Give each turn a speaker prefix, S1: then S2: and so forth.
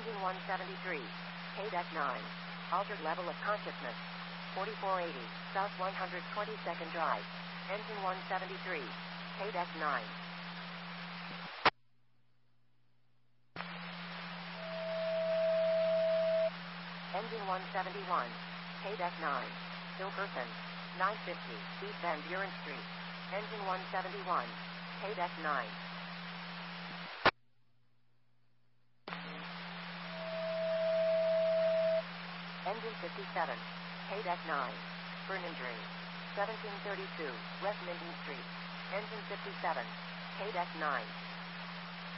S1: Engine 173. KDEC 9. Altered level of consciousness. 4480, South 122nd Drive. Engine 173. KDEC 9. Engine 171. KDEC 9. Hilkerson. 950, East Van Buren Street. Engine 171. KDEC 9. Engine 57. KDEC 9. Burn injury. 1732, West Minden Street. Engine 57. KDEC 9.